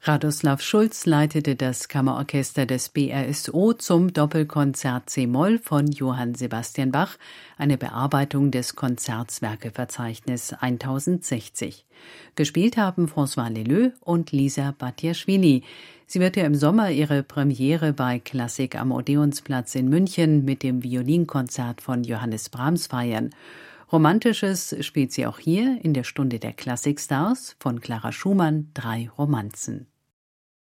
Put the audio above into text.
Radoslav Schulz leitete das Kammerorchester des BRSO zum Doppelkonzert c-Moll von Johann Sebastian Bach, eine Bearbeitung des Konzertswerkeverzeichnis 1060. Gespielt haben François Leleux und Lisa Batiaschwili. Sie wird ja im Sommer ihre Premiere bei Klassik am Odeonsplatz in München mit dem Violinkonzert von Johannes Brahms feiern. Romantisches spielt sie auch hier in der Stunde der Klassikstars von Clara Schumann, 3 Romanzen.